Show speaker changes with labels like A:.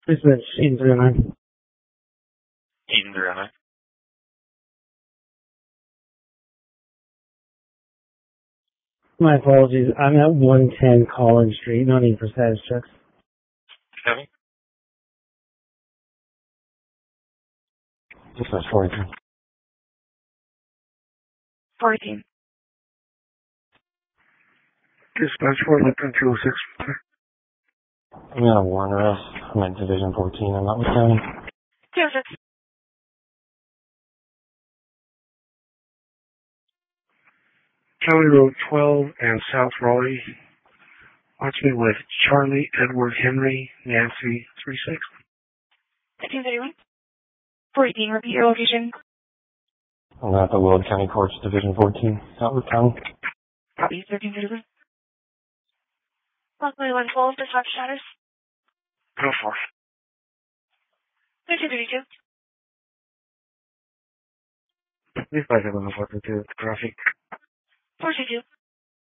A: Please switch Eden 309.
B: Eden 309.
A: My apologies. I'm at 110 Collins Street. No need for status checks.
B: Kevin?
C: Dispatch 418.
B: 418.
D: Dispatch 418 206.
C: I'm at a warrant arrest. I'm at Division 14 in Lutwood County.
B: 206.
D: County Road 12 and South Raleigh. Watch me with Charlie Edward Henry Nancy 36.
B: 1531. 418, repeat your location.
C: I'm at the Willard County Courts, Division 14, Lutwood County.
B: Copy, 1331. Luckily 112, dispatch status.
D: Go for
B: 1332.
D: it. Please back up on the 422 traffic.
B: 422.